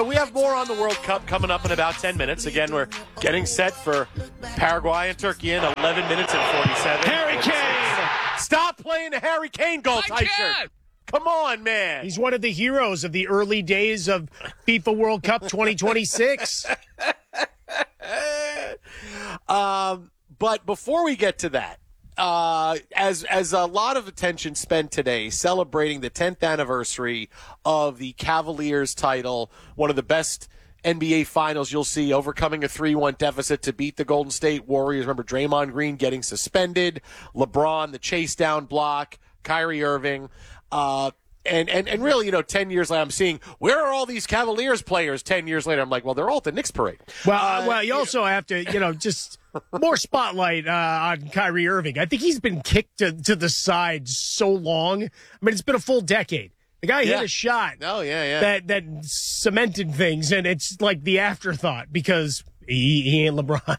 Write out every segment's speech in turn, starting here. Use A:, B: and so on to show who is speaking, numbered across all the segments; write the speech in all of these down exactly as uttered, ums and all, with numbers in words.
A: We have more on the World Cup coming up in about ten minutes. Again, we're getting set for Paraguay and Turkey in eleven minutes and forty-seven.
B: Harry Kane!
A: Stop playing the Harry Kane goal, Teicher. Come on, man.
B: He's one of the heroes of the early days of FIFA World Cup twenty twenty-six.
A: um, but before we get to that, Uh, as as a lot of attention spent today celebrating the tenth anniversary of the Cavaliers title, one of the best N B A finals you'll see, overcoming a three one deficit to beat the Golden State Warriors. Remember Draymond Green getting suspended, LeBron, the chase down block, Kyrie Irving, uh, And, and and really, you know, ten years later, I'm seeing, where are all these Cavaliers players ten years later? I'm like, well, they're all at the Knicks parade.
B: Well,
A: uh,
B: well, you also have to, you know, just more spotlight uh, on Kyrie Irving. I think he's been kicked to, to the side so long. I mean, it's been a full decade. The guy
A: yeah.
B: hit a shot
A: oh, yeah, yeah.
B: that that cemented things, and it's like the afterthought because he, he ain't LeBron.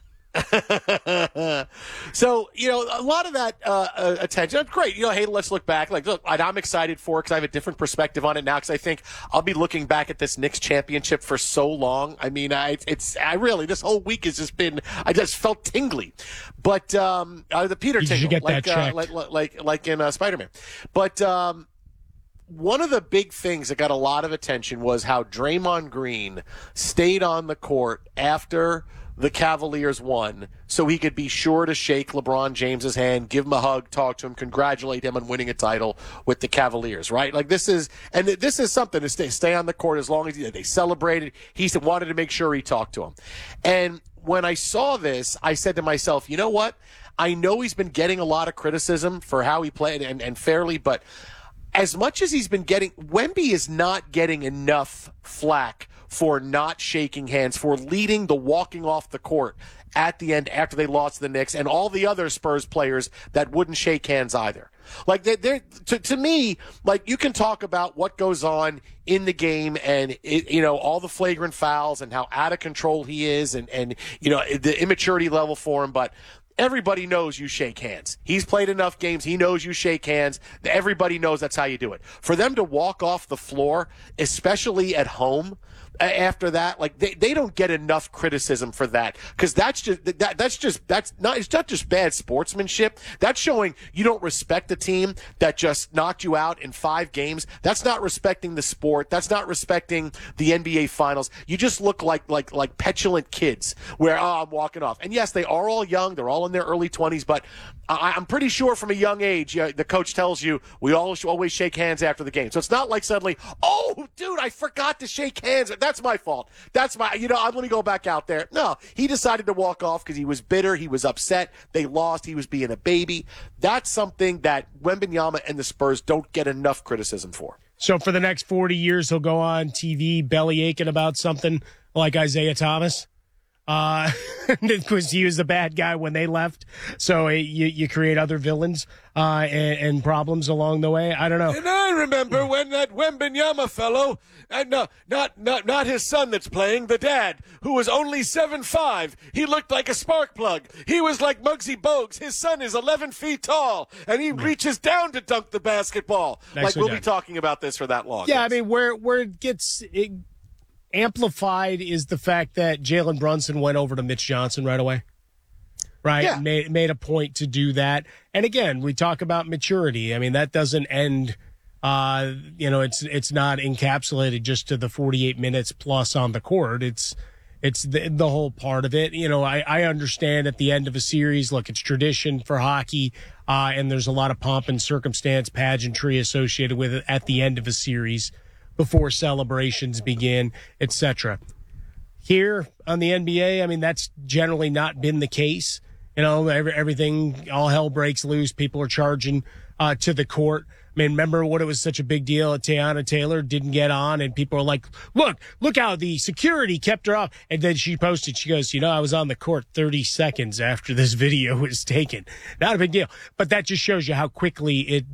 A: So, you know, a lot of that uh, uh, attention, great. You know, hey, let's look back. Like, look, I'm excited for it because I have a different perspective on it now because I think I'll be looking back at this Knicks championship for so long. I mean, I, it's, I really, this whole week has just been, I just felt tingly. But um, uh, the Peter
B: you
A: tingle,
B: get
A: like,
B: that
A: uh, like, like, like in uh, Spider-Man. But um, one of the big things that got a lot of attention was how Draymond Green stayed on the court after the Cavaliers won so he could be sure to shake LeBron James's hand, give him a hug, talk to him, congratulate him on winning a title with the Cavaliers, right? Like this is, and this is something to stay, stay on the court as long as they celebrated. He wanted to make sure he talked to him. And when I saw this, I said to myself, you know what? I know he's been getting a lot of criticism for how he played and, and fairly, but as much as he's been getting, Wemby is not getting enough flack for not shaking hands, for leading the walking off the court at the end after they lost to the Knicks, and all the other Spurs players that wouldn't shake hands either. Like, they're, they're, to, to me, like, you can talk about what goes on in the game and, it, you know, all the flagrant fouls and how out of control he is and, and, you know, the immaturity level for him, but everybody knows you shake hands. He's played enough games. He knows you shake hands. Everybody knows that's how you do it. For them to walk off the floor, especially at home, after that, like they, they don't get enough criticism for that because that's just that that's just that's not it's not just bad sportsmanship. That's showing you don't respect the team that just knocked you out in five games. That's not respecting the sport. That's not respecting the N B A Finals. You just look like like like petulant kids. Where oh, I'm walking off. And yes, they are all young. They're all in their early twenties. But I, I'm pretty sure from a young age, uh, the coach tells you we all always shake hands after the game. So it's not like suddenly, oh, dude, I forgot to shake hands. That's my fault. That's my, you know, let me go back out there. No, he decided to walk off because he was bitter. He was upset. They lost. He was being a baby. That's something that Wembanyama and the Spurs don't get enough criticism for.
B: So for the next forty years, he'll go on T V belly aching about something like Isaiah Thomas. Uh, because he was the bad guy when they left. So uh, you, you create other villains uh, and, and problems along the way. I don't know.
A: And I remember when that Wembanyama fellow, and no, not not not his son that's playing, the dad, who was only seven five. He looked like a spark plug. He was like Muggsy Bogues. His son is eleven feet tall, and he reaches down to dunk the basketball.
B: Nicely
A: like we'll
B: done.
A: be talking about this for that long.
B: Yeah,
A: yes.
B: I mean, where where it gets it amplified is the fact that Jalen Brunson went over to Mitch Johnson right away. Right?
A: Yeah.
B: Made, made a point to do that. And again, we talk about maturity. I mean, that doesn't end, uh, you know, it's it's not encapsulated just to the forty-eight minutes plus on the court. It's it's the, the whole part of it. You know, I, I understand at the end of a series, look, it's tradition for hockey, uh, and there's a lot of pomp and circumstance, pageantry associated with it at the end of a series before celebrations begin, et cetera. Here on the N B A, I mean, that's generally not been the case. You know, every, everything, all hell breaks loose. People are charging uh, to the court. I mean, remember when it was such a big deal that Tiana Taylor didn't get on and people are like, look, look how the security kept her off. And then she posted, she goes, you know, I was on the court thirty seconds after this video was taken. Not a big deal. But that just shows you how quickly it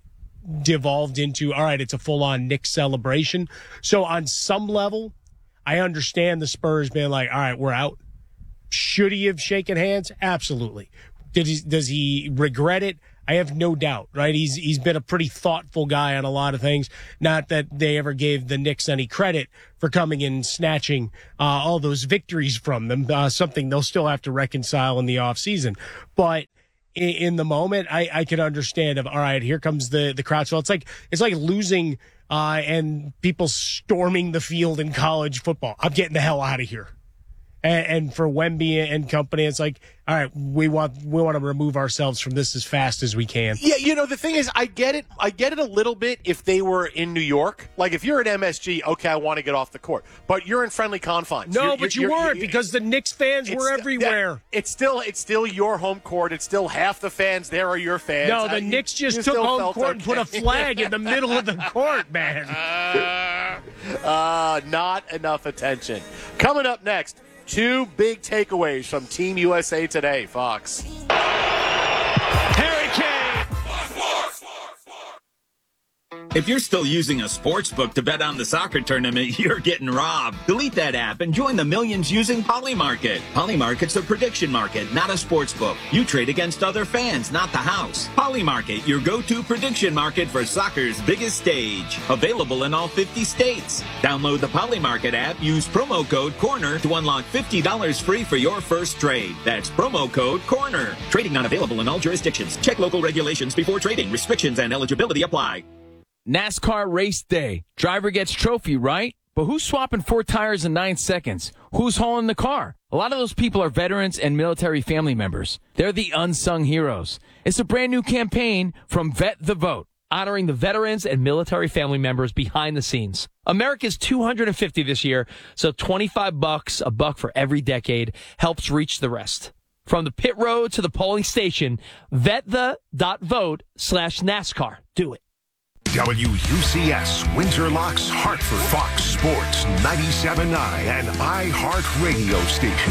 B: devolved into, all right, it's a full-on Knicks celebration. So on some level, I understand the Spurs being like, all right, we're out. Should he have shaken hands? Absolutely. Did he, does he regret it? I have no doubt, right? He's he's been a pretty thoughtful guy on a lot of things. Not that they ever gave the Knicks any credit for coming in and snatching uh, all those victories from them, uh, something they'll still have to reconcile in the offseason. But in, in the moment, I, I can understand of, all right, here comes the, the crowd. So it's like, it's like losing uh, and people storming the field in college football. I'm getting the hell out of here. And, and for Wemby and company, it's like, all right, we want we want to remove ourselves from this as fast as we can.
A: Yeah, you know, the thing is, I get it. I get it a little bit if they were in New York. Like, if you're at M S G, okay, I want to get off the court. But you're in friendly confines.
B: No,
A: you're,
B: but
A: you're,
B: you
A: you're,
B: weren't
A: you're,
B: because the Knicks fans were everywhere.
A: That, it's still it's still your home court. It's still half the fans there are your fans.
B: No, the
A: I,
B: Knicks just
A: you
B: took home
A: felt
B: court
A: okay.
B: and put a flag in the middle of the court, man.
A: Uh, uh, not enough attention. Coming up next, two big takeaways from Team U S A Today, Fox.
C: Harry Kane! If you're still using a sports book to bet on the soccer tournament, you're getting robbed. Delete that app and join the millions using Polymarket. Polymarket's a prediction market, not a sports book. You trade against other fans, not the house. Polymarket, your go-to prediction market for soccer's biggest stage. Available in all fifty states. Download the Polymarket app, use promo code CORNER to unlock fifty dollars free for your first trade. That's promo code CORNER. Trading not available in all jurisdictions. Check local regulations before trading. Restrictions and eligibility apply.
D: NASCAR race day. Driver gets trophy, right? But who's swapping four tires in nine seconds? Who's hauling the car? A lot of those people are veterans and military family members. They're the unsung heroes. It's a brand new campaign from Vet the Vote, honoring the veterans and military family members behind the scenes. America's two hundred fifty this year, so twenty-five bucks, a buck for every decade, helps reach the rest. From the pit road to the polling station, vetthe.vote slash NASCAR. Do it.
E: W U C S, Windsor Locks, Hartford, Fox Sports, ninety-seven point nine, and iHeartRadio station.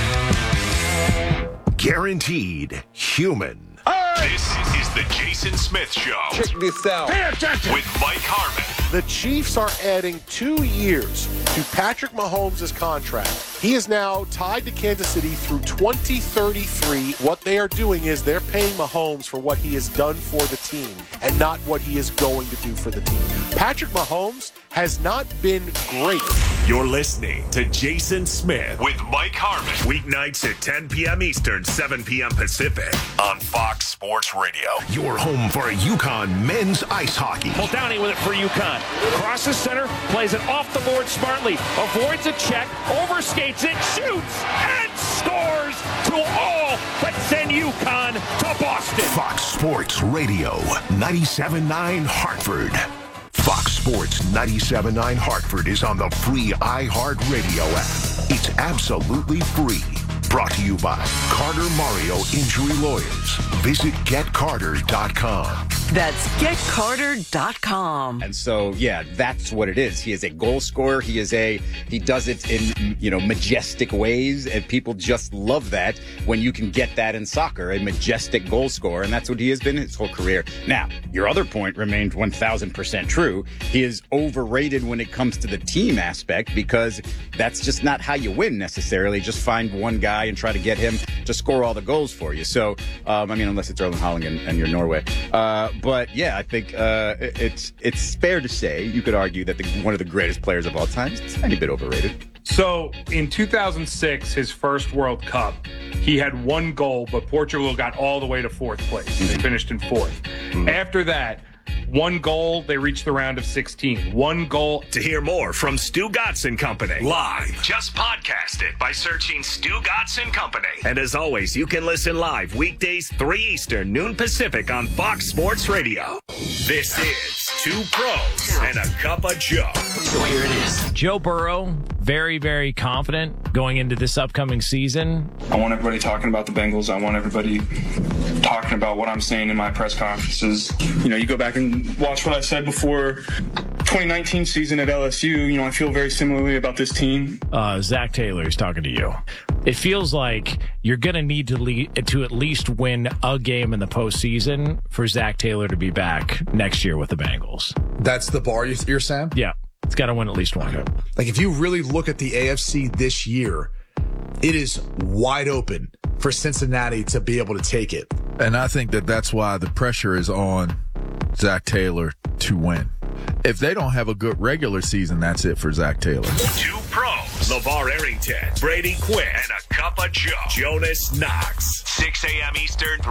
E: Guaranteed human.
F: This is the Jason Smith Show.
G: Check this out.
F: With Mike Harmon.
A: The Chiefs are adding two years to Patrick Mahomes' contract. He is now tied to Kansas City through twenty thirty-three. What they are doing is they're paying Mahomes for what he has done for the team and not what he is going to do for the team. Patrick Mahomes has not been great.
F: You're listening to Jason Smith with Mike Harmon. Weeknights at ten p.m. Eastern, seven p.m. Pacific on Fox Sports Radio.
E: Your home for UConn men's ice hockey.
H: Muldowney with it for UConn. Crosses center, plays it off the board smartly, avoids a check, overskates it, shoots, and scores to all but send UConn to Boston.
E: Fox Sports Radio, ninety-seven point nine Hartford. Fox Sports ninety-seven point nine Hartford is on the free iHeartRadio app. It's absolutely free. Brought to you by Carter Mario Injury Lawyers. Visit get carter dot com.
I: That's get carter dot com.
J: And so, yeah, that's what it is. He is a goal scorer. He is a, he does it in, you know, majestic ways. And people just love that when you can get that in soccer, a majestic goal scorer. And that's what he has been his whole career. Now, your other point remained one thousand percent true. He is overrated when it comes to the team aspect because that's just not how you win necessarily. Just find one guy and try to get him to score all the goals for you. So, um, I mean, unless it's Erling Haaland and, and you're Norway. Uh, but yeah, I think uh, it's it's fair to say you could argue that the, one of the greatest players of all time is a tiny bit overrated.
K: So in two thousand six, his first World Cup, he had one goal, but Portugal got all the way to fourth place. Mm-hmm. They finished in fourth. Mm-hmm. After that, one goal, they reached the round of sixteen. One goal.
F: To hear more from Stu Gatz and Company live, just podcast it by searching Stu Gatz and Company. And as always, you can listen live weekdays three Eastern, noon Pacific on Fox Sports Radio. This is Two Pros and a Cup of Joe.
D: So here it is. Joe Burrow, very, very confident going into this upcoming season.
L: I want everybody talking about the Bengals. I want everybody talking about what I'm saying in my press conferences. You know, you go back and watch what I said before twenty nineteen season at L S U. You know, I feel very similarly about this team.
D: Uh, Zach Taylor is talking to you. It feels like you're going to need to lead, to at least win a game in the postseason for Zach Taylor to be back next year with the Bengals.
M: That's the bar you're saying?
D: Yeah. It's got to win at least one.
M: Like, if you really look at the A F C this year, it is wide open for Cincinnati to be able to take it.
G: And I think that that's why the pressure is on Zach Taylor to win. If they don't have a good regular season, that's it for Zach Taylor.
F: Two pros, LeVar Arrington, Brady Quinn, and a cup of Joe, Jonas Knox. six a.m. Eastern,